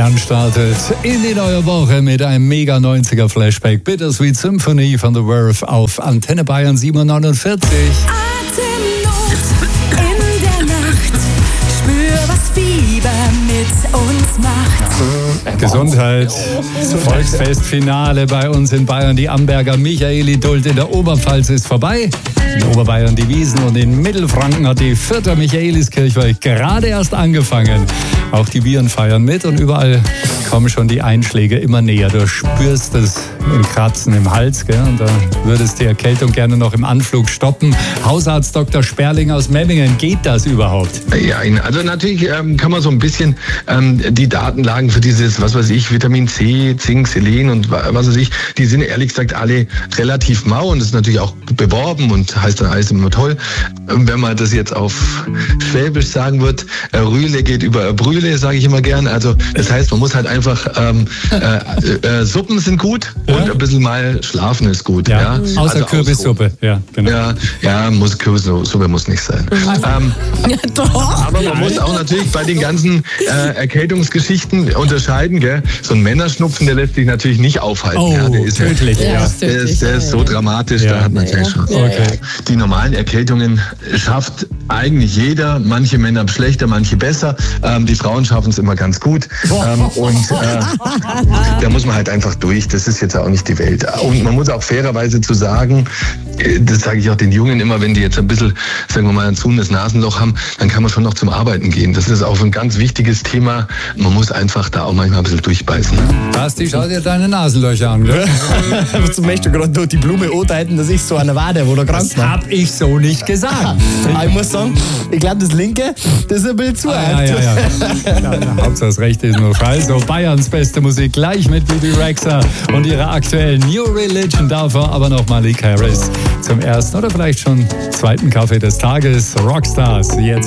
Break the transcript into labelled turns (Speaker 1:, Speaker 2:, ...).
Speaker 1: Bayern startet in die neue Woche mit einem mega 90er Flashback. Bittersweet Symphony von The Verve auf Antenne Bayern 749.
Speaker 2: Atemnot in der Nacht. Spür, was Fieber mit uns macht.
Speaker 1: Gesundheit. Volksfestfinale bei uns in Bayern. Die Amberger Michaeli-Duld in der Oberpfalz ist vorbei. In Oberbayern die Wiesn und in Mittelfranken hat die 4. Michaeliskirche gerade erst angefangen. Auch die Viren feiern mit und überall kommen schon die Einschläge immer näher. Du spürst es im Kratzen im Hals, gell? Und da würdest die Erkältung gerne noch im Anflug stoppen. Hausarzt Dr. Sperling aus Memmingen, geht das überhaupt?
Speaker 3: Ja, also natürlich kann man so ein bisschen die Datenlagen für dieses, was weiß ich, Vitamin C, Zink, Selen und was weiß ich, die sind ehrlich gesagt alle relativ mau und das ist natürlich auch beworben und heißt dann alles immer toll. Wenn man das jetzt auf Schwäbisch sagen wird, Rühle geht über Brühle, sage ich immer gern. Also das heißt, man muss halt einfach, Suppen sind gut und ein bisschen mal schlafen ist gut.
Speaker 1: Ja,
Speaker 3: ja?
Speaker 1: Außer
Speaker 3: also
Speaker 1: Kürbissuppe. Ja, genau.
Speaker 3: Kürbissuppe muss nicht sein.
Speaker 2: Ja, doch.
Speaker 3: Aber man muss auch natürlich bei den ganzen Erkältungsgeschichten unterscheiden. Gell? So ein Männerschnupfen, der lässt sich natürlich nicht aufhalten.
Speaker 1: Oh,
Speaker 3: ja, der ist
Speaker 1: tödlich.
Speaker 2: Ja,
Speaker 3: der ist so dramatisch,
Speaker 1: Ja.
Speaker 3: da hat man keine Chance.
Speaker 1: Okay.
Speaker 3: Die normalen Erkältungen schafft eigentlich jeder. Manche Männer schlechter, manche besser. Die Frauen schaffen es immer ganz gut. Da muss man halt einfach durch. Das ist jetzt auch nicht die Welt. Und man muss auch fairerweise zu sagen, das sage ich auch den Jungen immer, wenn die jetzt ein bisschen, sagen wir mal, ein zuhendes Nasenloch haben, dann kann man schon noch zum Arbeiten gehen. Das ist auch ein ganz wichtiges Thema. Man muss einfach da auch manchmal ein bisschen durchbeißen.
Speaker 1: Basti, schau dir deine Nasenlöcher an, gell?
Speaker 4: Zum Beispiel gerade durch die Blume andeuten, dass ich so eine Wade, wo der krank
Speaker 1: Das hab ich so nicht gesagt.
Speaker 4: Aber ich muss sagen, ich glaube, das linke, das ist ein bisschen zu alt.
Speaker 1: Ja. Hauptsache das Rechte ist nur frei. So, Bayerns beste Musik gleich mit Bibi Rexha und ihrer aktuellen New Religion. Davor aber noch Malik Harris zum ersten oder vielleicht schon zweiten Kaffee des Tages. Rockstars jetzt.